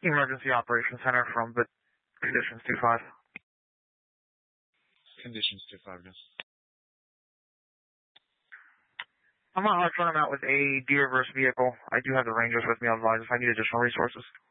Emergency Operations Center from the Conditions 2-5. Conditions 2-5, yes. I'm not running out with a Deer versus vehicle. I do have the Rangers with me on line if I need additional resources.